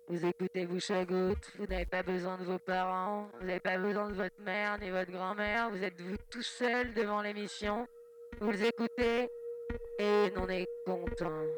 Vous écoutez Bouche à Goutte, vous n'avez pas besoin de vos parents, vous n'avez pas besoin de votre mère ni votre grand-mère, vous êtes vous tout seul devant l'émission, vous les écoutez et on est content.